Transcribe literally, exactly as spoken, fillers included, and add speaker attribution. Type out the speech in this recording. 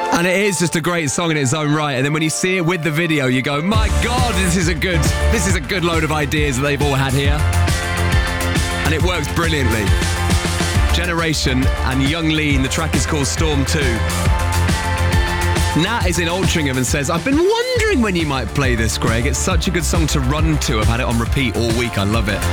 Speaker 1: And it is just a great song in its own right. And then when you see it with the video, you go, my God, this is a good, this is a good load of ideas that they've all had here. And it works brilliantly. Generation and Young Lean, the track is called Storm two. Nat is in Altrincham and says, I've been wondering when you might play this, Greg. It's such a good song to run to. I've had it on repeat all week. I love it.